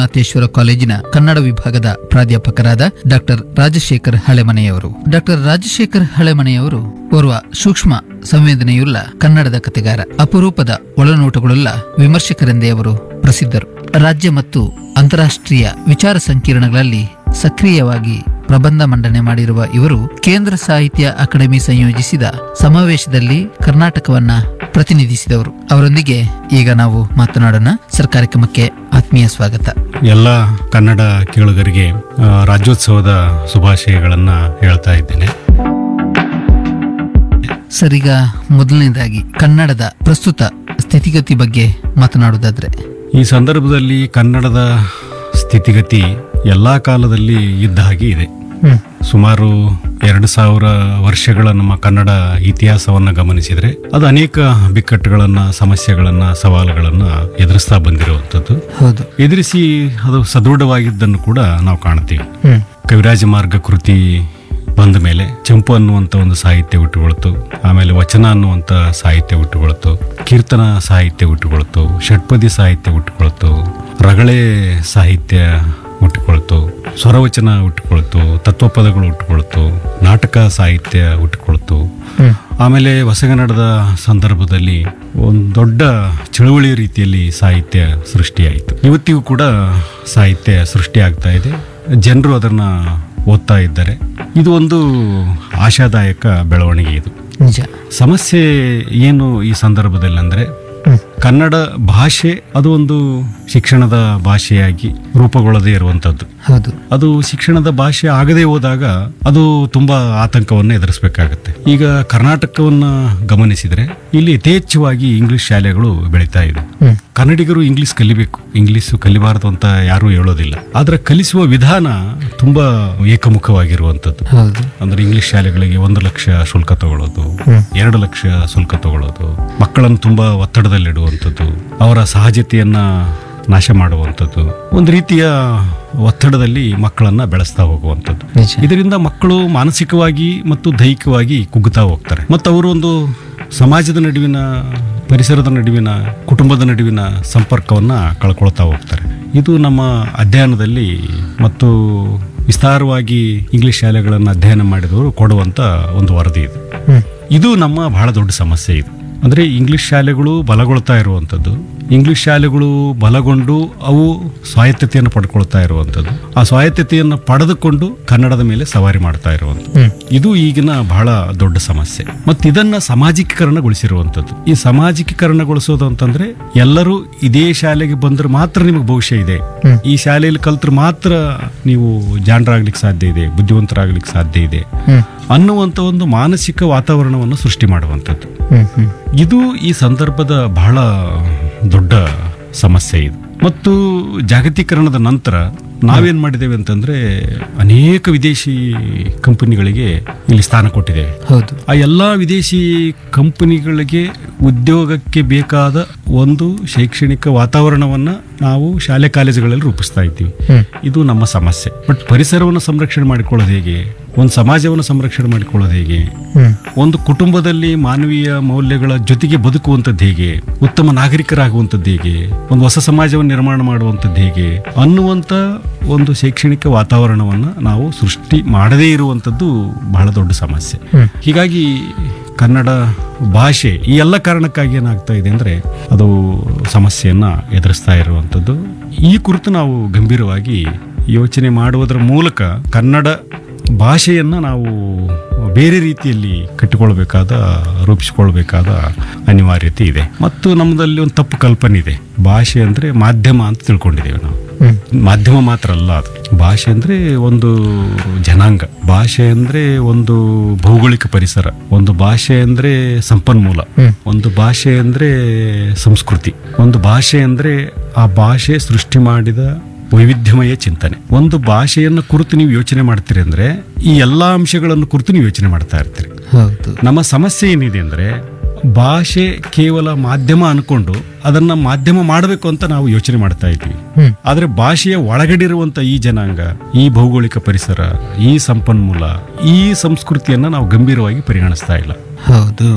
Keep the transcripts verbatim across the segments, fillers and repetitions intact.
ಮಂಜುನಾಥೇಶ್ವರ ಕಾಲೇಜಿನ ಕನ್ನಡ ವಿಭಾಗದ ಪ್ರಾಧ್ಯಾಪಕರಾದ ಡಾಕ್ಟರ್ ರಾಜಶೇಖರ್ ಹಳೆಮನೆಯವರು. ಡಾಕ್ಟರ್ ರಾಜಶೇಖರ್ ಹಳೆಮನೆಯವರು ಓರ್ವ ಸೂಕ್ಷ್ಮ ಸಂವೇದನೆಯುಳ್ಳ ಕನ್ನಡದ ಕಥೆಗಾರ, ಅಪರೂಪದ ಒಳನೋಟಗಳುಳ್ಳ ವಿಮರ್ಶಕರೆಂದೇ ಅವರು ಪ್ರಸಿದ್ಧರು. ರಾಜ್ಯ ಮತ್ತು ಅಂತಾರಾಷ್ಟ್ರೀಯ ವಿಚಾರ ಸಂಕಿರಣಗಳಲ್ಲಿ ಸಕ್ರಿಯವಾಗಿ ಪ್ರಬಂಧ ಮಂಡನೆ ಮಾಡಿರುವ ಇವರು ಕೇಂದ್ರ ಸಾಹಿತ್ಯ ಅಕಾಡೆಮಿ ಸಂಯೋಜಿಸಿದ ಸಮಾವೇಶದಲ್ಲಿ ಕರ್ನಾಟಕವನ್ನ ಪ್ರತಿನಿಧಿಸಿದವರು. ಅವರೊಂದಿಗೆ ಈಗ ನಾವು ಮಾತನಾಡೋಣ. ಸರ್, ಕಾರ್ಯಕ್ರಮಕ್ಕೆ ಆತ್ಮೀಯ ಸ್ವಾಗತ. ಎಲ್ಲ ಕನ್ನಡ ಕೇಳುಗರಿಗೆ ರಾಜ್ಯೋತ್ಸವದ ಶುಭಾಶಯಗಳನ್ನ ಹೇಳ್ತಾ ಇದ್ದೇನೆ. ಸರ್, ಈಗ ಮೊದಲನೇದಾಗಿ ಕನ್ನಡದ ಪ್ರಸ್ತುತ ಸ್ಥಿತಿಗತಿ ಬಗ್ಗೆ ಮಾತನಾಡುವುದಾದ್ರೆ, ಈ ಸಂದರ್ಭದಲ್ಲಿ ಕನ್ನಡದ ಸ್ಥಿತಿಗತಿ ಎಲ್ಲಾ ಕಾಲದಲ್ಲಿ ಇದ್ದ ಹಾಗೆ ಇದೆ. ಸುಮಾರು ಎರಡು ಸಾವಿರ ವರ್ಷಗಳ ನಮ್ಮ ಕನ್ನಡ ಇತಿಹಾಸವನ್ನ ಗಮನಿಸಿದ್ರೆ ಅದು ಅನೇಕ ಬಿಕ್ಕಟ್ಟುಗಳನ್ನ, ಸಮಸ್ಯೆಗಳನ್ನ, ಸವಾಲುಗಳನ್ನ ಎದುರಿಸ್ತಾ ಬಂದಿರುವಂತದ್ದು. ಹೌದು, ಎದುರಿಸಿ ಅದು ಸದೃಢವಾಗಿದ್ದನ್ನು ಕೂಡ ನಾವು ಕಾಣ್ತೀವಿ. ಕವಿರಾಜ ಮಾರ್ಗ ಕೃತಿ ಬಂದ ಮೇಲೆ ಚಂಪು ಅನ್ನುವಂತ ಒಂದು ಸಾಹಿತ್ಯ ಹುಟ್ಟುಕೊಳ್ತು, ಆಮೇಲೆ ವಚನ ಅನ್ನುವಂತ ಸಾಹಿತ್ಯ ಹುಟ್ಟುಕೊಳ್ತು, ಕೀರ್ತನ ಸಾಹಿತ್ಯ ಹುಟ್ಟುಕೊಳ್ತು, ಷಟ್ಪದಿ ಸಾಹಿತ್ಯ ಹುಟ್ಟುಕೊಳ್ತು, ರಗಳೆ ಸಾಹಿತ್ಯ ಹುಟ್ಟುಕೊಳ್ತು, ಸ್ವರವಚನ ಹುಟ್ಟುಕೊಳ್ತು, ತತ್ವಪದಗಳು ಹುಟ್ಟುಕೊಳ್ತು, ನಾಟಕ ಸಾಹಿತ್ಯ ಹುಟ್ಟುಕೊಳ್ತು. ಆಮೇಲೆ ಹೊಸಗನ್ನಡದ ಸಂದರ್ಭದಲ್ಲಿ ಒಂದು ದೊಡ್ಡ ಚಳುವಳಿ ರೀತಿಯಲ್ಲಿ ಸಾಹಿತ್ಯ ಸೃಷ್ಟಿಯಾಯಿತು. ಇವತ್ತಿಗೂ ಕೂಡ ಸಾಹಿತ್ಯ ಸೃಷ್ಟಿ ಆಗ್ತಾ ಇದೆ, ಜನರು ಅದನ್ನ ಓದ್ತಾ ಇದ್ದಾರೆ. ಇದು ಒಂದು ಆಶಾದಾಯಕ ಬೆಳವಣಿಗೆ. ಇದು ನಿಜ. ಸಮಸ್ಯೆ ಏನು ಈ ಸಂದರ್ಭದಲ್ಲಿ ಅಂದ್ರೆ, ಕನ್ನಡ ಭಾಷೆ ಅದು ಒಂದು ಶಿಕ್ಷಣದ ಭಾಷೆಯಾಗಿ ರೂಪುಗೊಳ್ಳದೇ ಇರುವಂತದ್ದು. ಹೌದು, ಅದು ಶಿಕ್ಷಣದ ಭಾಷೆ ಆಗದೆ ಹೋದಾಗ ಅದು ತುಂಬಾ ಆತಂಕವನ್ನು ಎದುರಿಸಬೇಕಾಗತ್ತೆ. ಈಗ ಕರ್ನಾಟಕವನ್ನ ಗಮನಿಸಿದ್ರೆ ಇಲ್ಲಿ ಯಥೇಚ್ಛವಾಗಿ ಇಂಗ್ಲಿಷ್ ಶಾಲೆಗಳು ಬೆಳೀತಾ ಇದೆ. ಕನ್ನಡಿಗರು ಇಂಗ್ಲಿಷ್ ಕಲಿಬೇಕು, ಇಂಗ್ಲಿಷ್ ಕಲಿಬಾರದು ಅಂತ ಯಾರು ಹೇಳೋದಿಲ್ಲ. ಆದ್ರೆ ಕಲಿಸುವ ವಿಧಾನ ತುಂಬಾ ಏಕಮುಖವಾಗಿರುವಂತದ್ದು. ಅಂದ್ರೆ ಇಂಗ್ಲಿಷ್ ಶಾಲೆಗಳಿಗೆ ಒಂದು ಲಕ್ಷ ಶುಲ್ಕ ತಗೊಳ್ಳೋದು, ಎರಡು ಲಕ್ಷ ಶುಲ್ಕ ತಗೊಳ್ಳೋದು, ಮಕ್ಕಳನ್ನು ತುಂಬಾ ಒತ್ತಡದಲ್ಲಿಡುವಂಥದ್ದು, ಅವರ ಸಹಜತೆಯನ್ನ ನಾಶ ಮಾಡುವಂಥದ್ದು, ಒಂದು ರೀತಿಯ ಒತ್ತಡದಲ್ಲಿ ಮಕ್ಕಳನ್ನ ಬೆಳೆಸ್ತಾ ಹೋಗುವಂಥದ್ದು. ಇದರಿಂದ ಮಕ್ಕಳು ಮಾನಸಿಕವಾಗಿ ಮತ್ತು ದೈಹಿಕವಾಗಿ ಕುಗ್ಗುತ್ತಾ ಹೋಗ್ತಾರೆ. ಮತ್ತು ಅವರು ಒಂದು ಸಮಾಜದ ನಡುವಿನ, ಪರಿಸರದ ನಡುವಿನ, ಕುಟುಂಬದ ನಡುವಿನ ಸಂಪರ್ಕವನ್ನ ಕಳ್ಕೊಳ್ತಾ ಹೋಗ್ತಾರೆ. ಇದು ನಮ್ಮ ಅಧ್ಯಯನದಲ್ಲಿ ಮತ್ತು ವಿಸ್ತಾರವಾಗಿ ಇಂಗ್ಲಿಷ್ ಶಾಲೆಗಳನ್ನು ಅಧ್ಯಯನ ಮಾಡಿದವರು ಕೊಡುವಂತ ಒಂದು ವರದಿ ಇದು. ಇದು ನಮ್ಮ ಬಹಳ ದೊಡ್ಡ ಸಮಸ್ಯೆ. ಇದು ಅಂದ್ರೆ ಇಂಗ್ಲಿಷ್ ಶಾಲೆಗಳು ಬಲಗೊಳ್ತಾ ಇರುವಂತದ್ದು, ಇಂಗ್ಲಿಷ್ ಶಾಲೆಗಳು ಬಲಗೊಂಡು ಅವು ಸ್ವಾಯತ್ತತೆಯನ್ನು ಪಡ್ಕೊಳ್ತಾ ಇರುವಂತದ್ದು, ಆ ಸ್ವಾಯತ್ತತೆಯನ್ನು ಪಡೆದುಕೊಂಡು ಕನ್ನಡದ ಮೇಲೆ ಸವಾರಿ ಮಾಡ್ತಾ ಇರುವಂತದ್ದು, ಇದು ಈಗಿನ ಬಹಳ ದೊಡ್ಡ ಸಮಸ್ಯೆ. ಮತ್ತು ಇದನ್ನ ಸಾಮಾಜಿಕೀಕರಣಗೊಳಿಸಿರುವಂತದ್ದು. ಈ ಸಾಮಾಜಿಕೀಕರಣಗೊಳಿಸೋದು ಅಂತಂದ್ರೆ ಎಲ್ಲರೂ ಇದೇ ಶಾಲೆಗೆ ಬಂದ್ರೆ ಮಾತ್ರ ನಿಮಗೆ ಭವಿಷ್ಯ ಇದೆ, ಈ ಶಾಲೆಯಲ್ಲಿ ಕಲ್ತ್ರೆ ಮಾತ್ರ ನೀವು ಜಾಣರಾಗ್ಲಿಕ್ಕೆ ಸಾಧ್ಯ ಇದೆ, ಬುದ್ಧಿವಂತರಾಗ್ಲಿಕ್ಕೆ ಸಾಧ್ಯ ಇದೆ ಅನ್ನುವಂತ ಒಂದು ಮಾನಸಿಕ ವಾತಾವರಣವನ್ನು ಸೃಷ್ಟಿ ಮಾಡುವಂಥದ್ದು. ಇದು ಈ ಸಂದರ್ಭದ ಬಹಳ ದೊಡ್ಡ ಸಮಸ್ಯೆ ಇದು. ಮತ್ತು ಜಾಗತೀಕರಣದ ನಂತರ ನಾವೇನ್ ಮಾಡಿದ್ದೇವೆ ಅಂತಂದ್ರೆ ಅನೇಕ ವಿದೇಶಿ ಕಂಪನಿಗಳಿಗೆ ಇಲ್ಲಿ ಸ್ಥಾನ ಕೊಟ್ಟಿದ್ದೇವೆ. ಹೌದು, ಆ ಎಲ್ಲಾ ವಿದೇಶಿ ಕಂಪನಿಗಳಿಗೆ ಉದ್ಯೋಗಕ್ಕೆ ಬೇಕಾದ ಒಂದು ಶೈಕ್ಷಣಿಕ ವಾತಾವರಣವನ್ನ ನಾವು ಶಾಲೆ ಕಾಲೇಜುಗಳಲ್ಲಿ ರೂಪಿಸ್ತಾ ಇದ್ದೀವಿ. ಇದು ನಮ್ಮ ಸಮಸ್ಯೆ. ಬಟ್ ಪರಿಸರವನ್ನು ಸಂರಕ್ಷಣೆ ಮಾಡಿಕೊಳ್ಳೋದು ಹೇಗೆ, ಒಂದು ಸಮಾಜವನ್ನು ಸಂರಕ್ಷಣೆ ಮಾಡಿಕೊಳ್ಳೋದು ಹೇಗೆ, ಒಂದು ಕುಟುಂಬದಲ್ಲಿ ಮಾನವೀಯ ಮೌಲ್ಯಗಳ ಜೊತೆಗೆ ಬದುಕುವಂಥದ್ದು ಹೇಗೆ, ಉತ್ತಮ ನಾಗರಿಕರಾಗುವಂಥದ್ದು ಹೇಗೆ, ಒಂದು ಹೊಸ ಸಮಾಜವನ್ನು ನಿರ್ಮಾಣ ಮಾಡುವಂಥದ್ದು ಹೇಗೆ ಅನ್ನುವಂಥ ಒಂದು ಶೈಕ್ಷಣಿಕ ವಾತಾವರಣವನ್ನ ನಾವು ಸೃಷ್ಟಿ ಮಾಡದೇ ಇರುವಂಥದ್ದು ಬಹಳ ದೊಡ್ಡ ಸಮಸ್ಯೆ. ಹೀಗಾಗಿ ಕನ್ನಡ ಭಾಷೆ ಈ ಎಲ್ಲ ಕಾರಣಕ್ಕಾಗಿ ಏನಾಗ್ತಾ ಇದೆ ಅಂದ್ರೆ ಅದು ಸಮಸ್ಯೆಯನ್ನ ಎದುರಿಸ್ತಾ ಇರುವಂಥದ್ದು. ಈ ಕುರಿತು ನಾವು ಗಂಭೀರವಾಗಿ ಯೋಚನೆ ಮಾಡುವುದರ ಮೂಲಕ ಕನ್ನಡ ಭಾಷೆಯನ್ನ ನಾವು ಬೇರೆ ರೀತಿಯಲ್ಲಿ ಕಟ್ಟಿಕೊಳ್ಬೇಕಾದ, ರೂಪಿಸಿಕೊಳ್ಬೇಕಾದ ಅನಿವಾರ್ಯತೆ ಇದೆ. ಮತ್ತು ನಮ್ಮದಲ್ಲಿ ಒಂದು ತಪ್ಪು ಕಲ್ಪನೆ ಇದೆ. ಭಾಷೆ ಅಂದ್ರೆ ಮಾಧ್ಯಮ ಅಂತ ತಿಳ್ಕೊಂಡಿದ್ದೇವೆ ನಾವು. ಮಾಧ್ಯಮ ಮಾತ್ರ ಅಲ್ಲ ಅದು. ಭಾಷೆ ಅಂದ್ರೆ ಒಂದು ಜನಾಂಗ, ಭಾಷೆ ಅಂದ್ರೆ ಒಂದು ಭೌಗೋಳಿಕ ಪರಿಸರ, ಒಂದು ಭಾಷೆ ಅಂದ್ರೆ ಸಂಪನ್ಮೂಲ, ಒಂದು ಭಾಷೆ ಅಂದ್ರೆ ಸಂಸ್ಕೃತಿ, ಒಂದು ಭಾಷೆ ಅಂದ್ರೆ ಆ ಭಾಷೆ ಸೃಷ್ಟಿ ಮಾಡಿದ ವೈವಿಧ್ಯಮಯ ಚಿಂತನೆ. ಒಂದು ಭಾಷೆಯನ್ನು ಕುರಿತು ನೀವು ಯೋಚನೆ ಮಾಡ್ತೀರಿ ಅಂದ್ರೆ ಈ ಎಲ್ಲಾ ಅಂಶಗಳನ್ನು ಕುರಿತು ನೀವು ಯೋಚನೆ ಮಾಡ್ತಾ ಇರ್ತೀರಿ. ನಮ್ಮ ಸಮಸ್ಯೆ ಏನಿದೆ ಅಂದ್ರೆ ಭಾಷೆ ಕೇವಲ ಮಾಧ್ಯಮ ಅನ್ಕೊಂಡು ಅದನ್ನ ಮಾಧ್ಯಮ ಮಾಡಬೇಕು ಅಂತ ನಾವು ಯೋಚನೆ ಮಾಡ್ತಾ ಇದ್ವಿ. ಆದ್ರೆ ಭಾಷೆಯ ಒಳಗಡಿರುವಂತ ಈ ಜನಾಂಗ, ಈ ಭೌಗೋಳಿಕ ಪರಿಸರ, ಈ ಸಂಪನ್ಮೂಲ, ಈ ಸಂಸ್ಕೃತಿಯನ್ನ ನಾವು ಗಂಭೀರವಾಗಿ ಪರಿಗಣಿಸ್ತಾ ಇಲ್ಲ. ಹೌದು,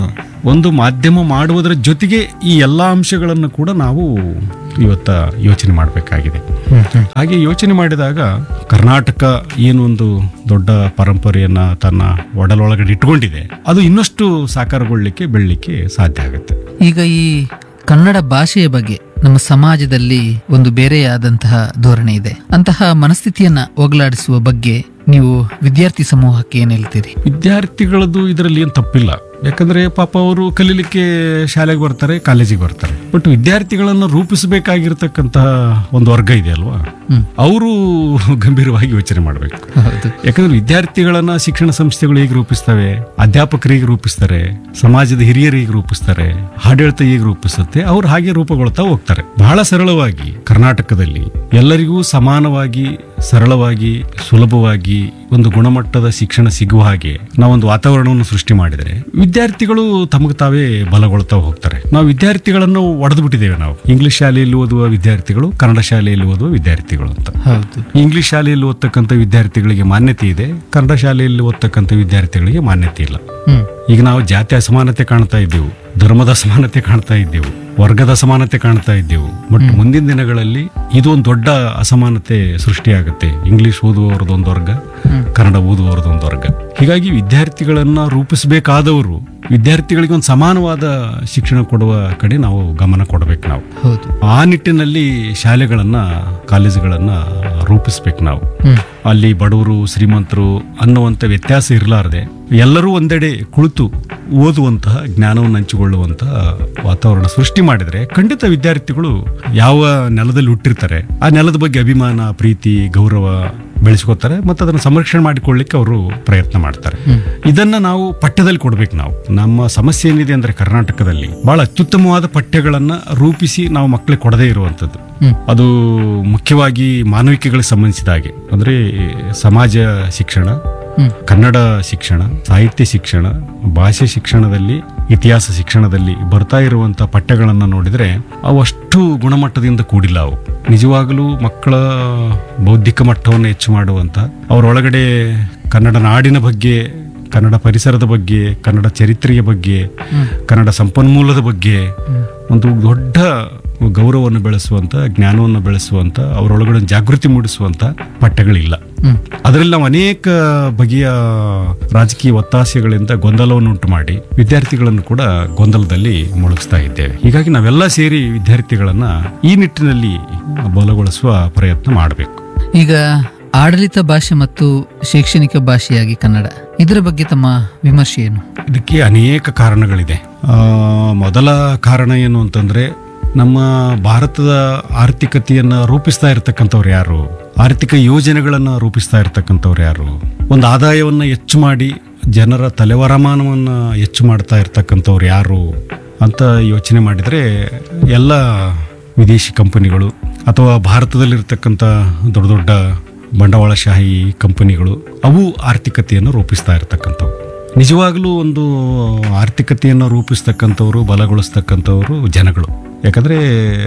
ಒಂದು ಮಾಧ್ಯಮ ಮಾಡುವುದರ ಜೊತೆಗೆ ಈ ಎಲ್ಲಾ ಅಂಶಗಳನ್ನು ಕೂಡ ನಾವು ಇವತ್ತ ಯೋಚನೆ ಮಾಡಬೇಕಾಗಿದೆ. ಹಾಗೆ ಯೋಚನೆ ಮಾಡಿದಾಗ ಕರ್ನಾಟಕ ಏನು ಒಂದು ದೊಡ್ಡ ಪರಂಪರೆಯನ್ನ ತನ್ನ ಒಡಲೊಳಗಡೆ ಇಟ್ಕೊಂಡಿದೆ, ಅದು ಇನ್ನಷ್ಟು ಸಾಕಾರಗೊಳ್ಳಲಿಕ್ಕೆ ಬೆಳಲಿಕ್ಕೆ ಸಾಧ್ಯ ಆಗುತ್ತೆ. ಈಗ ಈ ಕನ್ನಡ ಭಾಷೆಯ ಬಗ್ಗೆ ನಮ್ಮ ಸಮಾಜದಲ್ಲಿ ಒಂದು ಬೇರೆಯಾದಂತಹ ಧೋರಣೆ ಇದೆ. ಅಂತಹ ಮನಸ್ಥಿತಿಯನ್ನ ಹೋಗಲಾಡಿಸುವ ಬಗ್ಗೆ ನೀವು ವಿದ್ಯಾರ್ಥಿ ಸಮೂಹಕ್ಕೆ ಏನ್ ಹೇಳ್ತೀರಿ? ವಿದ್ಯಾರ್ಥಿಗಳದ್ದು ಇದರಲ್ಲಿ ಏನು ತಪ್ಪಿಲ್ಲ. ಯಾಕಂದ್ರೆ ಪಾಪ ಅವರು ಕಲೀಲಿಕ್ಕೆ ಶಾಲೆಗೆ ಬರ್ತಾರೆ, ಕಾಲೇಜಿಗೆ ಬರ್ತಾರೆ. ಬಟ್ ವಿದ್ಯಾರ್ಥಿಗಳನ್ನು ರೂಪಿಸಬೇಕಾಗಿರ್ತಕ್ಕಂತಹ ಒಂದು ವರ್ಗ ಇದೆ ಅಲ್ವಾ, ಅವರು ಗಂಭೀರವಾಗಿ ಯೋಚನೆ ಮಾಡಬೇಕು. ಯಾಕಂದ್ರೆ ವಿದ್ಯಾರ್ಥಿಗಳನ್ನ ಶಿಕ್ಷಣ ಸಂಸ್ಥೆಗಳು ಹೇಗೆ ರೂಪಿಸ್ತವೆ, ಅಧ್ಯಾಪಕರು ಹೇಗೆ ರೂಪಿಸ್ತಾರೆ, ಸಮಾಜದ ಹಿರಿಯರು ಹೇಗೆ ರೂಪಿಸ್ತಾರೆ, ಆಡಳಿತ ಹೇಗೆ ರೂಪಿಸುತ್ತೆ, ಅವ್ರು ಹಾಗೆ ರೂಪುಗೊಳ್ತಾ ಹೋಗ್ತಾರೆ. ಬಹಳ ಸರಳವಾಗಿ ಕರ್ನಾಟಕದಲ್ಲಿ ಎಲ್ಲರಿಗೂ ಸಮಾನವಾಗಿ, ಸರಳವಾಗಿ, ಸುಲಭವಾಗಿ ಒಂದು ಗುಣಮಟ್ಟದ ಶಿಕ್ಷಣ ಸಿಗುವ ಹಾಗೆ ನಾವೊಂದು ವಾತಾವರಣವನ್ನು ಸೃಷ್ಟಿ ಮಾಡಿದರೆ ವಿದ್ಯಾರ್ಥಿಗಳು ತಮಗೆ ತಾವೇ ಬಲಗೊಳ್ತಾ ಹೋಗ್ತಾರೆ. ನಾವು ವಿದ್ಯಾರ್ಥಿಗಳನ್ನು ಒಡೆದು ಬಿಟ್ಟಿದ್ದೇವೆ. ನಾವು ಇಂಗ್ಲಿಷ್ ಶಾಲೆಯಲ್ಲಿ ಓದುವ ವಿದ್ಯಾರ್ಥಿಗಳು, ಕನ್ನಡ ಶಾಲೆಯಲ್ಲಿ ಓದುವ ವಿದ್ಯಾರ್ಥಿಗಳು ಅಂತ. ಇಂಗ್ಲಿಷ್ ಶಾಲೆಯಲ್ಲಿ ಓದ್ತಕ್ಕಂಥ ವಿದ್ಯಾರ್ಥಿಗಳಿಗೆ ಮಾನ್ಯತೆ ಇದೆ, ಕನ್ನಡ ಶಾಲೆಯಲ್ಲಿ ಓದ್ತಕ್ಕಂಥ ವಿದ್ಯಾರ್ಥಿಗಳಿಗೆ ಮಾನ್ಯತೆ ಇಲ್ಲ. ಈಗ ನಾವು ಜಾತಿ ಅಸಮಾನತೆ ಕಾಣ್ತಾ ಇದ್ದೆವು, ಧರ್ಮದ ಅಸಮಾನತೆ ಕಾಣ್ತಾ ಇದ್ದೆವು, ವರ್ಗದ ಅಸಮಾನತೆ ಕಾಣ್ತಾ ಇದ್ದೆವು. ಬಟ್ ಮುಂದಿನ ದಿನಗಳಲ್ಲಿ ಇದು ಒಂದು ದೊಡ್ಡ ಅಸಮಾನತೆ ಸೃಷ್ಟಿಯಾಗುತ್ತೆ. ಇಂಗ್ಲಿಷ್ ಓದುವವರದೊಂದು ವರ್ಗ, ಕನ್ನಡ ಓದುವವರದೊಂದು ವರ್ಗ. ಹೀಗಾಗಿ ವಿದ್ಯಾರ್ಥಿಗಳನ್ನ ರೂಪಿಸಬೇಕಾದವರು ವಿದ್ಯಾರ್ಥಿಗಳಿಗೆ ಒಂದು ಸಮಾನವಾದ ಶಿಕ್ಷಣ ಕೊಡುವ ಕಡೆ ನಾವು ಗಮನ ಕೊಡಬೇಕು. ನಾವು ಆ ನಿಟ್ಟಿನಲ್ಲಿ ಶಾಲೆಗಳನ್ನ, ಕಾಲೇಜುಗಳನ್ನ ರೂಪಿಸ್ಬೇಕು. ನಾವು ಅಲ್ಲಿ ಬಡವರು ಶ್ರೀಮಂತರು ಅನ್ನುವಂಥ ವ್ಯತ್ಯಾಸ ಇರಲಾರದೆ ಎಲ್ಲರೂ ಒಂದೆಡೆ ಕುಳಿತು ಓದುವಂತಹ, ಜ್ಞಾನವನ್ನು ಹಂಚಿಕೊಳ್ಳುವಂತಹ ವಾತಾವರಣ ಸೃಷ್ಟಿ ಮಾಡಿದ್ರೆ ಖಂಡಿತ ವಿದ್ಯಾರ್ಥಿಗಳು ಯಾವ ನೆಲದಲ್ಲಿ ಹುಟ್ಟಿರ್ತಾರೆ ಆ ನೆಲದ ಬಗ್ಗೆ ಅಭಿಮಾನ, ಪ್ರೀತಿ, ಗೌರವ ಬೆಳೆಸ್ಕೋತಾರೆ ಮತ್ತು ಅದನ್ನು ಸಂರಕ್ಷಣೆ ಮಾಡಿಕೊಳ್ಳಿಕ್ಕೆ ಅವರು ಪ್ರಯತ್ನ ಮಾಡ್ತಾರೆ. ಇದನ್ನ ನಾವು ಪಠ್ಯದಲ್ಲಿ ಕೊಡ್ಬೇಕು. ನಾವು ನಮ್ಮ ಸಮಸ್ಯೆ ಏನಿದೆ ಅಂದ್ರೆ ಕರ್ನಾಟಕದಲ್ಲಿ ಬಹಳ ಅತ್ಯುತ್ತಮವಾದ ಪಠ್ಯಗಳನ್ನ ರೂಪಿಸಿ ನಾವು ಮಕ್ಕಳಿಗೆ ಕೊಡದೇ ಇರುವಂತದ್ದು. ಅದು ಮುಖ್ಯವಾಗಿ ಮಾನವಿಕೆಗಳಿಗೆ ಸಂಬಂಧಿಸಿದ ಹಾಗೆ, ಅಂದ್ರೆ ಸಮಾಜ ಶಿಕ್ಷಣ, ಕನ್ನಡ ಶಿಕ್ಷಣ, ಸಾಹಿತ್ಯ ಶಿಕ್ಷಣ, ಭಾಷೆ ಶಿಕ್ಷಣದಲ್ಲಿ, ಇತಿಹಾಸ ಶಿಕ್ಷಣದಲ್ಲಿ ಬರ್ತಾ ಇರುವಂತ ಪಠ್ಯಗಳನ್ನ ನೋಡಿದ್ರೆ ಅವು ಅಷ್ಟು ಗುಣಮಟ್ಟದಿಂದ ಕೂಡಿಲ್ಲ. ಅವು ನಿಜವಾಗಲೂ ಮಕ್ಕಳ ಬೌದ್ಧಿಕ ಮಟ್ಟವನ್ನು ಹೆಚ್ಚು ಮಾಡುವಂತ, ಅವರೊಳಗಡೆ ಕನ್ನಡ ನಾಡಿನ ಬಗ್ಗೆ, ಕನ್ನಡ ಪರಿಸರದ ಬಗ್ಗೆ, ಕನ್ನಡ ಚರಿತ್ರೆಯ ಬಗ್ಗೆ, ಕನ್ನಡ ಸಂಪನ್ಮೂಲದ ಬಗ್ಗೆ ಒಂದು ದೊಡ್ಡ ಗೌರವವನ್ನು ಬೆಳೆಸುವಂತ, ಜ್ಞಾನವನ್ನು ಬೆಳೆಸುವಂತ, ಅವರೊಳಗಡೆ ಜಾಗೃತಿ ಮೂಡಿಸುವಂತ ಪಠ್ಯಗಳಿಲ್ಲ. ಅದರಲ್ಲಿ ನಾವು ಅನೇಕ ಬಗೆಯ ರಾಜಕೀಯ ಒತ್ತಾಸೆಗಳಿಂದ ಗೊಂದಲವನ್ನು ಉಂಟು ಮಾಡಿ ವಿದ್ಯಾರ್ಥಿಗಳನ್ನು ಕೂಡ ಗೊಂದಲದಲ್ಲಿ ಮುಳುಗಿಸ್ತಾ ಇದ್ದೇವೆ. ಹೀಗಾಗಿ ನಾವೆಲ್ಲ ಸೇರಿ ವಿದ್ಯಾರ್ಥಿಗಳನ್ನ ಈ ನಿಟ್ಟಿನಲ್ಲಿ ಬಲಗೊಳಿಸುವ ಪ್ರಯತ್ನ ಮಾಡಬೇಕು. ಈಗ ಆಡಳಿತ ಭಾಷೆ ಮತ್ತು ಶೈಕ್ಷಣಿಕ ಭಾಷೆಯಾಗಿ ಕನ್ನಡ, ಇದರ ಬಗ್ಗೆ ತಮ್ಮ ವಿಮರ್ಶೆ ಏನು? ಇದಕ್ಕೆ ಅನೇಕ ಕಾರಣಗಳಿದೆ. ಆ, ಮೊದಲ ಕಾರಣ ಏನು ಅಂತಂದ್ರೆ, ನಮ್ಮ ಭಾರತದ ಆರ್ಥಿಕತೆಯನ್ನ ರೂಪಿಸ್ತಾ ಇರತಕ್ಕಂಥವ್ರು ಯಾರು, ಆರ್ಥಿಕ ಯೋಜನೆಗಳನ್ನ ರೂಪಿಸ್ತಾ ಇರತಕ್ಕಂಥವ್ರು ಯಾರು, ಒಂದು ಆದಾಯವನ್ನ ಹೆಚ್ಚು ಮಾಡಿ ಜನರ ತಲೆವರಮಾನವನ್ನ ಹೆಚ್ಚು ಮಾಡ್ತಾ ಇರ್ತಕ್ಕಂಥವ್ರು ಯಾರು ಅಂತ ಯೋಚನೆ ಮಾಡಿದ್ರೆ ಎಲ್ಲ ವಿದೇಶಿ ಕಂಪನಿಗಳು ಅಥವಾ ಭಾರತದಲ್ಲಿರ್ತಕ್ಕಂಥ ದೊಡ್ಡ ದೊಡ್ಡ ಬಂಡವಾಳಶಾಹಿ ಕಂಪನಿಗಳು ಅವು ಆರ್ಥಿಕತೆಯನ್ನು ರೂಪಿಸ್ತಾ ಇರತಕ್ಕಂಥವು. ನಿಜವಾಗ್ಲೂ ಒಂದು ಆರ್ಥಿಕತೆಯನ್ನು ರೂಪಿಸ್ತಕ್ಕಂಥವ್ರು, ಬಲಗೊಳಿಸ್ತಕ್ಕಂಥವ್ರು ಜನಗಳು. ಯಾಕಂದ್ರೆ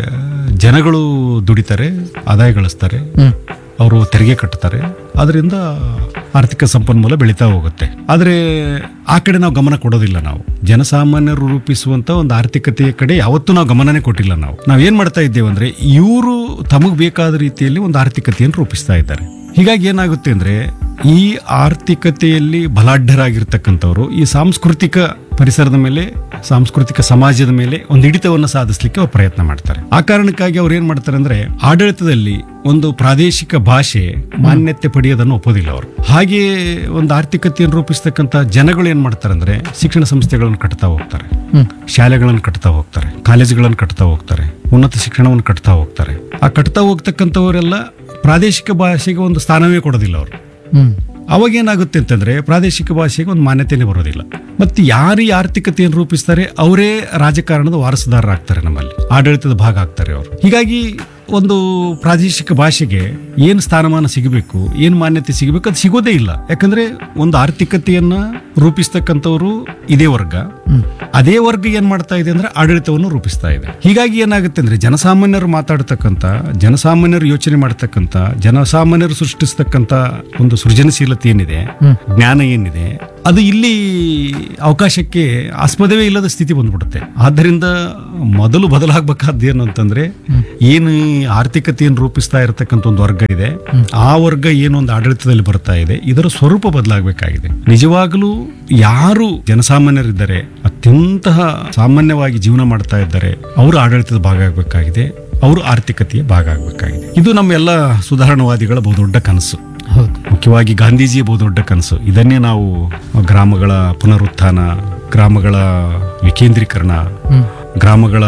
ಜನಗಳು ದುಡಿತಾರೆ, ಆದಾಯ ಗಳಿಸ್ತಾರೆ, ಅವರು ತೆರಿಗೆ ಕಟ್ತಾರೆ, ಅದರಿಂದ ಆರ್ಥಿಕ ಸಂಪನ್ಮೂಲ ಬೆಳೀತಾ ಹೋಗುತ್ತೆ. ಆದ್ರೆ ಆ ಕಡೆ ನಾವು ಗಮನ ಕೊಡೋದಿಲ್ಲ. ನಾವು ಜನಸಾಮಾನ್ಯರು ರೂಪಿಸುವಂತ ಒಂದು ಆರ್ಥಿಕತೆಯ ಕಡೆ ಯಾವತ್ತೂ ನಾವು ಗಮನನೇ ಕೊಟ್ಟಿಲ್ಲ. ನಾವು ನಾವೇನ್ ಮಾಡ್ತಾ ಇದ್ದೇವೆ ಅಂದ್ರೆ, ಇವರು ತಮಗ್ ಬೇಕಾದ ರೀತಿಯಲ್ಲಿ ಒಂದು ಆರ್ಥಿಕತೆಯನ್ನು ರೂಪಿಸ್ತಾ ಇದ್ದಾರೆ. ಹೀಗಾಗಿ ಏನಾಗುತ್ತೆ ಅಂದ್ರೆ, ಈ ಆರ್ಥಿಕತೆಯಲ್ಲಿ ಬಲಾಢ್ಯರಾಗಿರ್ತಕ್ಕಂಥವ್ರು ಈ ಸಾಂಸ್ಕೃತಿಕ ಪರಿಸರದ ಮೇಲೆ, ಸಾಂಸ್ಕೃತಿಕ ಸಮಾಜದ ಮೇಲೆ ಒಂದು ಹಿಡಿತವನ್ನು ಸಾಧಿಸಲಿಕ್ಕೆ ಅವ್ರು ಪ್ರಯತ್ನ ಮಾಡ್ತಾರೆ. ಆ ಕಾರಣಕ್ಕಾಗಿ ಅವ್ರು ಏನ್ ಮಾಡ್ತಾರೆ ಅಂದ್ರೆ, ಆಡಳಿತದಲ್ಲಿ ಒಂದು ಪ್ರಾದೇಶಿಕ ಭಾಷೆ ಮಾನ್ಯತೆ ಪಡೆಯೋದನ್ನು ಒಪ್ಪೋದಿಲ್ಲ ಅವರು. ಹಾಗೆ ಒಂದು ಆರ್ಥಿಕತೆಯನ್ನು ರೂಪಿಸ್ತಕ್ಕಂಥ ಜನಗಳು ಏನ್ ಮಾಡ್ತಾರೆ ಅಂದ್ರೆ, ಶಿಕ್ಷಣ ಸಂಸ್ಥೆಗಳನ್ನು ಕಟ್ತಾ ಹೋಗ್ತಾರೆ, ಶಾಲೆಗಳನ್ನು ಕಟ್ತಾ ಹೋಗ್ತಾರೆ, ಕಾಲೇಜುಗಳನ್ನು ಕಟ್ತಾ ಹೋಗ್ತಾರೆ, ಉನ್ನತ ಶಿಕ್ಷಣವನ್ನು ಕಟ್ತಾ ಹೋಗ್ತಾರೆ. ಆ ಕಟ್ತಾ ಹೋಗ್ತಕ್ಕಂಥವರೆಲ್ಲ ಪ್ರಾದೇಶಿಕ ಭಾಷೆಗೆ ಒಂದು ಸ್ಥಾನವೇ ಕೊಡೋದಿಲ್ಲ ಅವರು. ಅವಾಗ ಏನಾಗುತ್ತೆ ಅಂತಂದ್ರೆ, ಪ್ರಾದೇಶಿಕ ಭಾಷೆಗೆ ಒಂದು ಮಾನ್ಯತೆನೇ ಬರೋದಿಲ್ಲ. ಮತ್ತೆ ಯಾರು ಈ ಆರ್ಥಿಕತೆಯನ್ನು ರೂಪಿಸ್ತಾರೆ ಅವರೇ ರಾಜಕಾರಣದ ವಾರಸುದಾರರಾಗ್ತಾರೆ, ನಮ್ಮಲ್ಲಿ ಆಡಳಿತದ ಭಾಗ ಆಗ್ತಾರೆ ಅವರು. ಹೀಗಾಗಿ ಒಂದು ಪ್ರಾದೇಶಿಕ ಭಾಷೆಗೆ ಏನು ಸ್ಥಾನಮಾನ ಸಿಗಬೇಕು, ಏನು ಮಾನ್ಯತೆ ಸಿಗಬೇಕು, ಅದು ಸಿಗೋದೇ ಇಲ್ಲ. ಯಾಕಂದ್ರೆ ಒಂದು ಆರ್ಥಿಕತೆಯನ್ನ ರೂಪಿಸ್ತಕ್ಕಂಥವ್ರು ಇದೇ ವರ್ಗ, ಅದೇ ವರ್ಗ ಏನ್ ಮಾಡ್ತಾ ಇದೆ ಅಂದ್ರೆ ಆಡಳಿತವನ್ನು ರೂಪಿಸ್ತಾ ಇದೆ. ಹೀಗಾಗಿ ಏನಾಗುತ್ತೆ ಅಂದ್ರೆ, ಜನಸಾಮಾನ್ಯರು ಮಾತಾಡ್ತಕ್ಕಂಥ, ಜನಸಾಮಾನ್ಯರು ಯೋಚನೆ ಮಾಡ್ತಕ್ಕಂಥ, ಜನಸಾಮಾನ್ಯರು ಸೃಷ್ಟಿಸ್ತಕ್ಕಂಥ ಒಂದು ಸೃಜನಶೀಲತೆ ಏನಿದೆ, ಜ್ಞಾನ ಏನಿದೆ, ಅದು ಇಲ್ಲಿ ಅವಕಾಶಕ್ಕೆ ಆಸ್ಪದವೇ ಇಲ್ಲದ ಸ್ಥಿತಿ ಬಂದ್ಬಿಡುತ್ತೆ. ಆದ್ದರಿಂದ ಮೊದಲು ಬದಲಾಗಬೇಕಾದ್ದು ಏನು ಅಂತಂದ್ರೆ, ಏನು ಈ ಆರ್ಥಿಕತೆಯನ್ನು ರೂಪಿಸ್ತಾ ಇರತಕ್ಕಂಥ ಒಂದು ವರ್ಗ ಇದೆ, ಆ ವರ್ಗ ಏನೊಂದು ಆಡಳಿತದಲ್ಲಿ ಬರ್ತಾ ಇದೆ, ಇದರ ಸ್ವರೂಪ ಬದಲಾಗಬೇಕಾಗಿದೆ. ನಿಜವಾಗಲೂ ಯಾರು ಜನಸಾಮಾನ್ಯರಿದ್ದಾರೆ, ಅತ್ಯಂತ ಸಾಮಾನ್ಯವಾಗಿ ಜೀವನ ಮಾಡ್ತಾ ಇದ್ದಾರೆ, ಅವರು ಆಡಳಿತದ ಭಾಗ ಆಗಬೇಕಾಗಿದೆ, ಅವರು ಆರ್ಥಿಕತೆಯ ಭಾಗ ಆಗಬೇಕಾಗಿದೆ. ಇದು ನಮ್ಮೆಲ್ಲ ಸುಧಾರಣವಾದಿಗಳ ಬಹುದೊಡ್ಡ ಕನಸು. ಹೌದು. ಮುಖ್ಯವಾಗಿ ಗಾಂಧೀಜಿಯ ಬಹುದೊಡ್ಡ ಕನಸು ಇದನ್ನೇ ನಾವು ಗ್ರಾಮಗಳ ಪುನರುತ್ಥಾನ, ಗ್ರಾಮಗಳ ವಿಕೇಂದ್ರೀಕರಣ, ಗ್ರಾಮಗಳ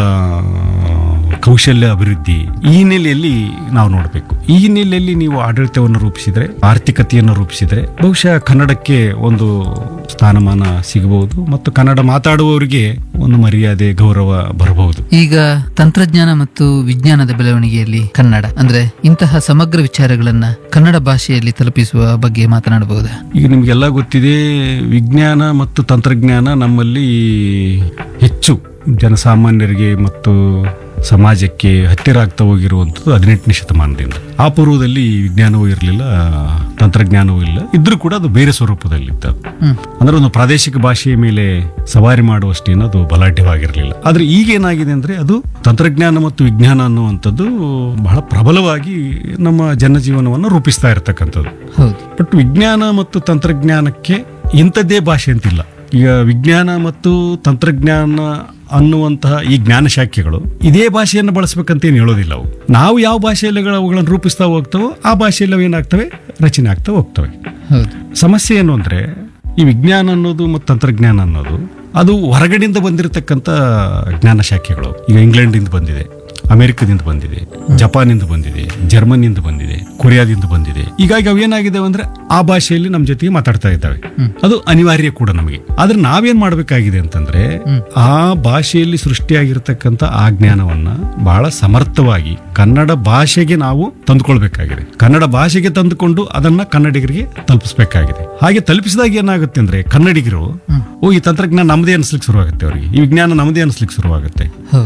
ಕೌಶಲ್ಯ ಅಭಿವೃದ್ಧಿ, ಈ ಹಿನ್ನೆಲೆಯಲ್ಲಿ ನಾವು ನೋಡಬೇಕು. ಈ ಹಿನ್ನೆಲೆಯಲ್ಲಿ ನೀವು ಆಡಳಿತವನ್ನು ರೂಪಿಸಿದ್ರೆ, ಆರ್ಥಿಕತೆಯನ್ನು ರೂಪಿಸಿದ್ರೆ ಬಹುಶಃ ಕನ್ನಡಕ್ಕೆ ಒಂದು ಸ್ಥಾನಮಾನ ಸಿಗಬಹುದು ಮತ್ತು ಕನ್ನಡ ಮಾತಾಡುವವರಿಗೆ ಒಂದು ಮರ್ಯಾದೆ, ಗೌರವ ಬರಬಹುದು. ಈಗ ತಂತ್ರಜ್ಞಾನ ಮತ್ತು ವಿಜ್ಞಾನದ ಬೆಳವಣಿಗೆಯಲ್ಲಿ ಕನ್ನಡ ಅಂದ್ರೆ ಇಂತಹ ಸಮಗ್ರ ವಿಚಾರಗಳನ್ನ ಕನ್ನಡ ಭಾಷೆಯಲ್ಲಿ ತಲುಪಿಸುವ ಬಗ್ಗೆ ಮಾತನಾಡಬಹುದಾ? ಈಗ ನಿಮ್ಗೆಲ್ಲ ಗೊತ್ತಿದೆ, ವಿಜ್ಞಾನ ಮತ್ತು ತಂತ್ರಜ್ಞಾನ ನಮ್ಮಲ್ಲಿ ಹೆಚ್ಚು ಜನಸಾಮಾನ್ಯರಿಗೆ ಮತ್ತು ಸಮಾಜಕ್ಕೆ ಹತ್ತಿರ ಆಗ್ತಾ ಹೋಗಿರುವಂಥದ್ದು ಹದಿನೆಂಟನೇ ಶತಮಾನದಿಂದ. ಆ ಪೂರ್ವದಲ್ಲಿ ವಿಜ್ಞಾನವೂ ಇರಲಿಲ್ಲ, ತಂತ್ರಜ್ಞಾನವೂ ಇಲ್ಲ, ಇದ್ರೂ ಕೂಡ ಅದು ಬೇರೆ ಸ್ವರೂಪದಲ್ಲಿತ್ತು. ಅಂದ್ರೆ ಒಂದು ಪ್ರಾದೇಶಿಕ ಭಾಷೆಯ ಮೇಲೆ ಸವಾರಿ ಮಾಡುವಷ್ಟೇನು ಅದು ಬಲಾಢ್ಯವಾಗಿರಲಿಲ್ಲ. ಆದ್ರೆ ಈಗ ಏನಾಗಿದೆ ಅಂದ್ರೆ, ಅದು ತಂತ್ರಜ್ಞಾನ ಮತ್ತು ವಿಜ್ಞಾನ ಅನ್ನುವಂಥದ್ದು ಬಹಳ ಪ್ರಬಲವಾಗಿ ನಮ್ಮ ಜನಜೀವನವನ್ನು ರೂಪಿಸ್ತಾ ಇರತಕ್ಕಂಥದ್ದು. ಬಟ್ ವಿಜ್ಞಾನ ಮತ್ತು ತಂತ್ರಜ್ಞಾನಕ್ಕೆ ಇಂಥದ್ದೇ ಭಾಷೆ ಅಂತಿಲ್ಲ. ಈಗ ವಿಜ್ಞಾನ ಮತ್ತು ತಂತ್ರಜ್ಞಾನ ಅನ್ನುವಂತಹ ಈ ಜ್ಞಾನ ಶಾಖೆಗಳು ಇದೇ ಭಾಷೆಯನ್ನು ಬಳಸಬೇಕಂತ ಏನು ಹೇಳೋದಿಲ್ಲ. ಅವು ನಾವು ಯಾವ ಭಾಷೆಯಲ್ಲಿ ಅವುಗಳನ್ನು ರೂಪಿಸ್ತಾ ಹೋಗ್ತವೋ ಆ ಭಾಷೆಯಲ್ಲಿ ಅವು ಏನಾಗ್ತವೆ, ರಚನೆ ಆಗ್ತಾ ಹೋಗ್ತವೆ. ಸಮಸ್ಯೆ ಏನು ಅಂದ್ರೆ, ಈ ವಿಜ್ಞಾನ ಅನ್ನೋದು ಮತ್ತು ತಂತ್ರಜ್ಞಾನ ಅನ್ನೋದು ಅದು ಹೊರಗಡೆಯಿಂದ ಬಂದಿರತಕ್ಕಂಥ ಜ್ಞಾನ ಶಾಖೆಗಳು. ಈಗ ಇಂಗ್ಲೆಂಡಿಂದ ಬಂದಿದೆ, ಅಮೆರಿಕದಿಂದ ಬಂದಿದೆ, ಜಪಾನಿಂದ ಬಂದಿದೆ, ಜರ್ಮನಿಯಿಂದ ಬಂದಿದೆ, ಕೊರಿಯಾದಿಂದ ಬಂದಿದೆ. ಹೀಗಾಗಿ ಅವೇನಾಗಿದೆ ಅಂದ್ರೆ ಆ ಭಾಷೆಯಲ್ಲಿ ನಮ್ಮ ಜೊತೆಗೆ ಮಾತಾಡ್ತಾ ಇದ್ದಾವೆ. ಅದು ಅನಿವಾರ್ಯ ಕೂಡ ನಮಗೆ. ಆದ್ರೆ ನಾವೇನ್ ಮಾಡ್ಬೇಕಾಗಿದೆ ಅಂತಂದ್ರೆ, ಆ ಭಾಷೆಯಲ್ಲಿ ಸೃಷ್ಟಿಯಾಗಿರ್ತಕ್ಕಂಥ ಆ ಜ್ಞಾನವನ್ನ ಬಹಳ ಸಮರ್ಥವಾಗಿ ಕನ್ನಡ ಭಾಷೆಗೆ ನಾವು ತಂದುಕೊಳ್ಬೇಕಾಗಿದೆ. ಕನ್ನಡ ಭಾಷೆಗೆ ತಂದುಕೊಂಡು ಅದನ್ನ ಕನ್ನಡಿಗರಿಗೆ ತಲುಪಿಸಬೇಕಾಗಿದೆ. ಹಾಗೆ ತಲುಪಿಸಿದಾಗ ಏನಾಗುತ್ತೆ ಅಂದ್ರೆ, ಕನ್ನಡಿಗರು ಓ ಈ ತಂತ್ರಜ್ಞಾನ ನಮ್ಮದೇ ಅನ್ಸ್ಲಿಕ್ಕೆ ಶುರುವಾಗುತ್ತೆ, ಅವರಿಗೆ ಈ ವಿಜ್ಞಾನ ನಮ್ಮದೇ ಅನ್ಸ್ಲಿಕ್ಕೆ ಶುರುವಾಗುತ್ತೆ.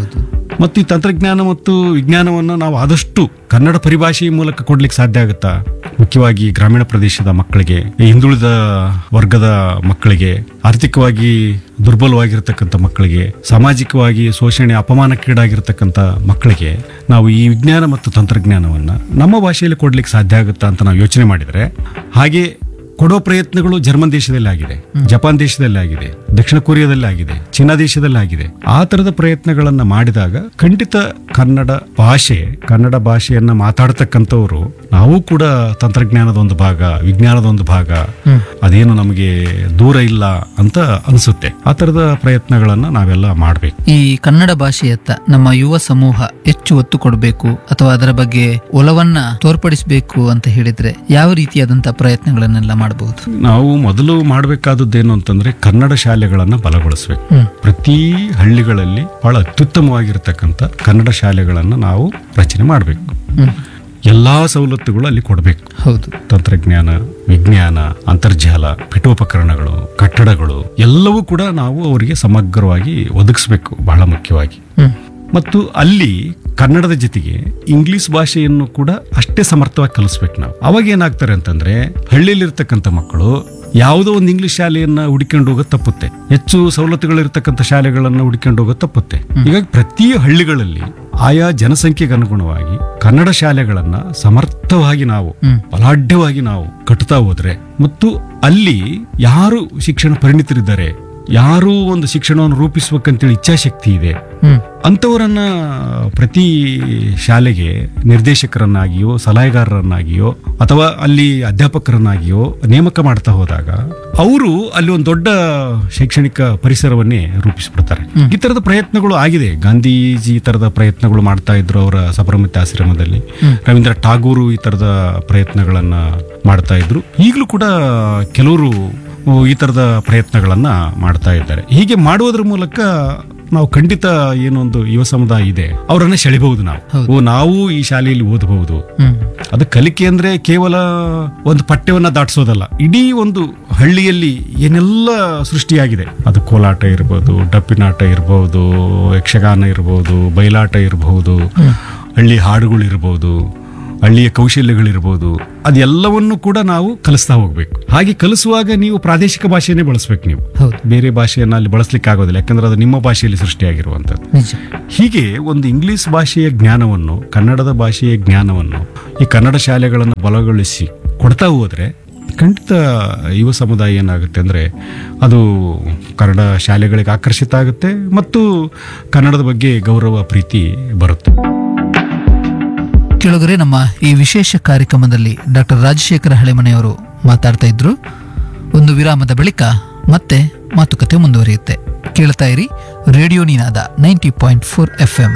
ಮತ್ತು ಈ ತಂತ್ರಜ್ಞಾನ ಮತ್ತು ವಿಜ್ಞಾನವನ್ನು ನಾವು ಆದಷ್ಟು ಕನ್ನಡ ಪರಿಭಾಷೆಯ ಮೂಲಕ ಕೊಡ್ಲಿಕ್ಕೆ ಸಾಧ್ಯ ಆಗುತ್ತಾ? ಮುಖ್ಯವಾಗಿ ಗ್ರಾಮೀಣ ಪ್ರದೇಶದ ಮಕ್ಕಳಿಗೆ, ಹಿಂದುಳಿದ ವರ್ಗದ ಮಕ್ಕಳಿಗೆ, ಆರ್ಥಿಕವಾಗಿ ದುರ್ಬಲವಾಗಿರ್ತಕ್ಕಂಥ ಮಕ್ಕಳಿಗೆ, ಸಾಮಾಜಿಕವಾಗಿ ಶೋಷಣೆ ಅಪಮಾನಕ್ಕೀಡಾಗಿರ್ತಕ್ಕಂಥ ಮಕ್ಕಳಿಗೆ ನಾವು ಈ ವಿಜ್ಞಾನ ಮತ್ತು ತಂತ್ರಜ್ಞಾನವನ್ನ ನಮ್ಮ ಭಾಷೆಯಲ್ಲಿ ಕೊಡ್ಲಿಕ್ಕೆ ಸಾಧ್ಯ ಆಗುತ್ತಾ ಅಂತ ನಾವು ಯೋಚನೆ ಮಾಡಿದರೆ, ಹಾಗೆ ಕೊಡೋ ಪ್ರಯತ್ನಗಳು ಜರ್ಮನ್ ದೇಶದಲ್ಲಿ ಆಗಿದೆ, ಜಪಾನ್ ದೇಶದಲ್ಲಿ ಆಗಿದೆ, ದಕ್ಷಿಣ ಕೊರಿಯಾದಲ್ಲಿ ಆಗಿದೆ, ಚೀನಾ ದೇಶದಲ್ಲಿ ಆಗಿದೆ. ಆ ತರದ ಪ್ರಯತ್ನಗಳನ್ನ ಮಾಡಿದಾಗ ಖಂಡಿತ ಕನ್ನಡ ಭಾಷೆ, ಕನ್ನಡ ಭಾಷೆಯನ್ನ ಮಾತಾಡ್ತಕ್ಕಂಥವ್ರು ನಾವು ಕೂಡ ತಂತ್ರಜ್ಞಾನದ ಒಂದು ಭಾಗ, ವಿಜ್ಞಾನದ ಒಂದು ಭಾಗ, ಅದೇನು ನಮಗೆ ದೂರ ಇಲ್ಲ ಅಂತ ಅನ್ಸುತ್ತೆ. ಆ ತರದ ಪ್ರಯತ್ನಗಳನ್ನ ನಾವೆಲ್ಲ ಮಾಡ್ಬೇಕು. ಈ ಕನ್ನಡ ಭಾಷೆಯತ್ತ ನಮ್ಮ ಯುವ ಸಮೂಹ ಹೆಚ್ಚು ಒತ್ತು ಕೊಡಬೇಕು ಅಥವಾ ಅದರ ಬಗ್ಗೆ ಒಲವನ್ನ ತೋರ್ಪಡಿಸಬೇಕು ಅಂತ ಹೇಳಿದ್ರೆ ಯಾವ ರೀತಿಯಾದಂತಹ ಪ್ರಯತ್ನಗಳನ್ನೆಲ್ಲ ಮಾಡಬಹುದು? ನಾವು ಮೊದಲು ಮಾಡಬೇಕಾದದ್ದೇನು ಅಂತಂದ್ರೆ, ಕನ್ನಡ ಶಾಲೆಗಳನ್ನ ಬಲಗೊಳಿಸಬೇಕು. ಪ್ರತಿ ಹಳ್ಳಿಗಳಲ್ಲಿ ಬಹಳ ಅತ್ಯುತ್ತಮವಾಗಿರ್ತಕ್ಕಂಥ ಕನ್ನಡ ಶಾಲೆಗಳನ್ನ ನಾವು ರಚನೆ ಮಾಡಬೇಕು. ಎಲ್ಲಾ ಸವಲತ್ತುಗಳು ಅಲ್ಲಿ ಕೊಡಬೇಕು. ಹೌದು. ತಂತ್ರಜ್ಞಾನ, ವಿಜ್ಞಾನ, ಅಂತರ್ಜಾಲ, ಪೀಠೋಪಕರಣಗಳು, ಕಟ್ಟಡಗಳು ಎಲ್ಲವೂ ಕೂಡ ನಾವು ಅವರಿಗೆ ಸಮಗ್ರವಾಗಿ ಒದಗಿಸಬೇಕು, ಬಹಳ ಮುಖ್ಯವಾಗಿ. ಮತ್ತು ಅಲ್ಲಿ ಕನ್ನಡದ ಜೊತೆಗೆ ಇಂಗ್ಲಿಷ್ ಭಾಷೆಯನ್ನು ಕೂಡ ಅಷ್ಟೇ ಸಮರ್ಥವಾಗಿ ಕಲಿಸ್ಬೇಕು ನಾವು. ಅವಾಗ ಏನಾಗ್ತಾರೆ ಅಂತಂದ್ರೆ, ಹಳ್ಳಿಯಲ್ಲಿರ್ತಕ್ಕಂಥ ಮಕ್ಕಳು ಯಾವುದೋ ಒಂದು ಇಂಗ್ಲಿಷ್ ಶಾಲೆಯನ್ನ ಹುಡುಕೊಂಡು ಹೋಗೋದು ತಪ್ಪುತ್ತೆ, ಹೆಚ್ಚು ಸವಲತ್ತುಗಳಿರ್ತಕ್ಕಂಥ ಶಾಲೆಗಳನ್ನ ಹುಡುಕೊಂಡು ಹೋಗೋದು ತಪ್ಪುತ್ತೆ. ಹೀಗಾಗಿ ಪ್ರತಿ ಹಳ್ಳಿಗಳಲ್ಲಿ ಆಯಾ ಜನಸಂಖ್ಯೆಗೆ ಅನುಗುಣವಾಗಿ ಕನ್ನಡ ಶಾಲೆಗಳನ್ನ ಸಮರ್ಥವಾಗಿ ನಾವು ಬಲಾಢ್ಯವಾಗಿ ನಾವು ಕಟ್ಟುತ್ತಾ ಹೋದ್ರೆ, ಮತ್ತು ಅಲ್ಲಿ ಯಾರು ಶಿಕ್ಷಣ ಪರಿಣಿತರಿದ್ದಾರೆ, ಯಾರು ಒಂದು ಶಿಕ್ಷಣವನ್ನು ರೂಪಿಸ್ಬೇಕಂತೇಳಿ ಇಚ್ಛಾಶಕ್ತಿ ಇದೆ, ಅಂತವರನ್ನ ಪ್ರತಿ ಶಾಲೆಗೆ ನಿರ್ದೇಶಕರನ್ನಾಗಿಯೋ ಸಲಹೆಗಾರರನ್ನಾಗಿಯೋ ಅಥವಾ ಅಲ್ಲಿ ಅಧ್ಯಾಪಕರನ್ನಾಗಿಯೋ ನೇಮಕ ಮಾಡ್ತಾ ಹೋದಾಗ ಅವರು ಅಲ್ಲಿ ಒಂದು ದೊಡ್ಡ ಶೈಕ್ಷಣಿಕ ಪರಿಸರವನ್ನೇ ರೂಪಿಸ್ಬಿಡ್ತಾರೆ. ಈ ತರದ ಪ್ರಯತ್ನಗಳು ಆಗಿದೆ. ಗಾಂಧೀಜಿ ಈ ತರದ ಪ್ರಯತ್ನಗಳು ಮಾಡ್ತಾ ಇದ್ರು ಅವರ ಸಬರಮತಿ ಆಶ್ರಮದಲ್ಲಿ. ರವೀಂದ್ರ ಟಾಗೂರು ಈ ತರದ ಪ್ರಯತ್ನಗಳನ್ನ ಮಾಡ್ತಾ ಇದ್ರು. ಈಗಲೂ ಕೂಡ ಕೆಲವರು ಈ ತರದ ಪ್ರಯತ್ನಗಳನ್ನ ಮಾಡ್ತಾ ಇದ್ದಾರೆ. ಹೀಗೆ ಮಾಡುವುದರ ಮೂಲಕ ನಾವು ಖಂಡಿತ ಏನೊಂದು ಯುವ ಸಮುದಾಯ ಇದೆ ಅವರನ್ನ ಸೆಳೆಬಹುದು. ನಾವು ಓ ನಾವು ಈ ಶಾಲೆಯಲ್ಲಿ ಓದಬಹುದು. ಅದು ಕಲಿಕೆ ಅಂದ್ರೆ ಕೇವಲ ಒಂದು ಪಠ್ಯವನ್ನ ದಾಟಿಸೋದಲ್ಲ, ಇಡೀ ಒಂದು ಹಳ್ಳಿಯಲ್ಲಿ ಏನೆಲ್ಲ ಸೃಷ್ಟಿಯಾಗಿದೆ, ಅದು ಕೋಲಾಟ ಇರಬಹುದು, ಡಪ್ಪಿನಾಟ ಇರಬಹುದು, ಯಕ್ಷಗಾನ ಇರಬಹುದು, ಬಯಲಾಟ ಇರಬಹುದು, ಹಳ್ಳಿ ಹಾಡುಗಳು ಇರಬಹುದು, ಹಳ್ಳಿಯ ಕೌಶಲ್ಯಗಳಿರ್ಬೋದು, ಅದೆಲ್ಲವನ್ನು ಕೂಡ ನಾವು ಕಲಿಸ್ತಾ ಹೋಗ್ಬೇಕು. ಹಾಗೆ ಕಲಿಸುವಾಗ ನೀವು ಪ್ರಾದೇಶಿಕ ಭಾಷೆಯನ್ನೇ ಬಳಸ್ಬೇಕು. ನೀವು ಹೌದು. ಬೇರೆ ಭಾಷೆಯನ್ನ ಅಲ್ಲಿ ಬಳಸ್ಲಿಕ್ಕೆ ಆಗೋದಿಲ್ಲ, ಯಾಕಂದ್ರೆ ಅದು ನಿಮ್ಮ ಭಾಷೆಯಲ್ಲಿ ಸೃಷ್ಟಿಯಾಗಿರುವಂಥದ್ದು. ನಿಜ. ಹೀಗೆ ಒಂದು ಇಂಗ್ಲಿಷ್ ಭಾಷೆಯ ಜ್ಞಾನವನ್ನು, ಕನ್ನಡದ ಭಾಷೆಯ ಜ್ಞಾನವನ್ನು ಈ ಕನ್ನಡ ಶಾಲೆಗಳನ್ನು ಬಲಗೊಳಿಸಿ ಕೊಡ್ತಾ ಹೋದ್ರೆ ಖಂಡಿತ ಯುವ ಸಮುದಾಯ ಏನಾಗುತ್ತೆ ಅಂದರೆ ಅದು ಕನ್ನಡ ಶಾಲೆಗಳಿಗೆ ಆಕರ್ಷಿತ ಆಗುತ್ತೆ ಮತ್ತು ಕನ್ನಡದ ಬಗ್ಗೆ ಗೌರವ ಪ್ರೀತಿ ಬರುತ್ತೆ. ಕೆಳಗರೆ ನಮ್ಮ ಈ ವಿಶೇಷ ಕಾರ್ಯಕ್ರಮದಲ್ಲಿ ಡಾಕ್ಟರ್ ರಾಜಶೇಖರ ಹಳೆಮನೆಯವರು ಮಾತಾಡ್ತಾ ಇದ್ರು. ಒಂದು ವಿರಾಮದ ಬಳಿಕ ಮತ್ತೆ ಮಾತುಕತೆ ಮುಂದುವರಿಯುತ್ತೆ. ಕೇಳ್ತಾ ಇರಿ ರೇಡಿಯೋ ನಿನಾದ ninety point four F M.